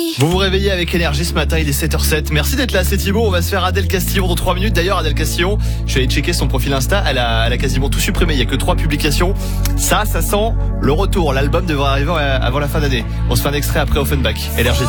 Vous vous réveillez avec énergie ce matin, il est 7h07. Merci d'être là, c'est Thibaut. On va se faire Adèle Castillon dans 3 minutes. D'ailleurs, Adèle Castillon, je suis allé checker son profil Insta. Elle a quasiment tout supprimé. Il y a que 3 publications. Ça sent le retour. L'album devrait arriver avant la fin d'année. On se fait un extrait après Offenbach. Énergie.